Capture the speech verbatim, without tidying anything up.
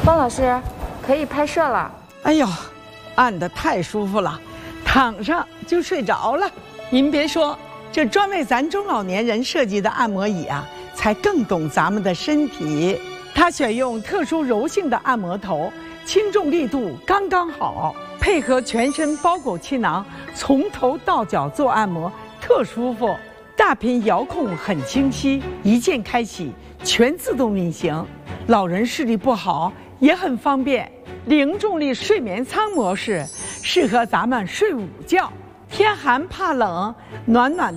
方老师，可以拍摄了。 哎呦，按得太舒服了，躺上就睡着了。您别说，这专为咱中老年人设计的按摩椅啊，才更懂咱们的身体。它选用特殊柔性的按摩头，轻重力度刚刚好，配合全身包裹气囊，从头到脚做按摩特舒服。大屏遥控很清晰，一键开启，全自动运行。老人视力不好也很方便。零重力睡眠舱模式适合咱们睡午觉，天寒怕冷，暖暖